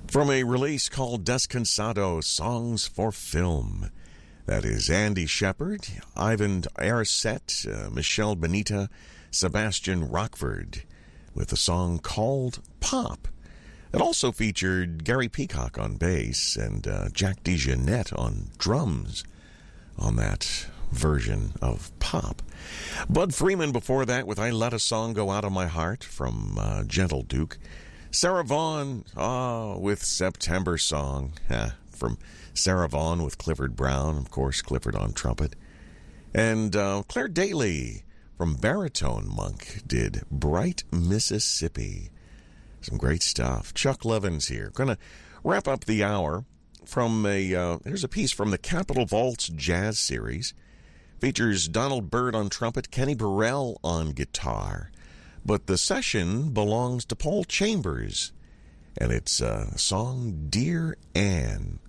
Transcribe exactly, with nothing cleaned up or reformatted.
From a release called Descansado Songs for Film. That is Andy Shepard, Ivan Arset, uh, Michelle Benita, Sebastian Rockford, with a song called Pop. It also featured Gary Peacock on bass and uh, Jack DeJohnette on drums on that version of Pop. Bud Freeman before that with I Let a Song Go Out of My Heart from uh, Gentle Duke. Sarah Vaughan oh, with September Song huh, from Sarah Vaughan with Clifford Brown, of course, Clifford on trumpet. And uh, Claire Daly from Baritone Monk did Bright Mississippi. Some great stuff. Chuck Levins here. Going to wrap up the hour from a, uh, here's a piece from the Capitol Vaults Jazz Series. Features Donald Byrd on trumpet, Kenny Burrell on guitar. But the session belongs to Paul Chambers, and it's a song, Dear Anne.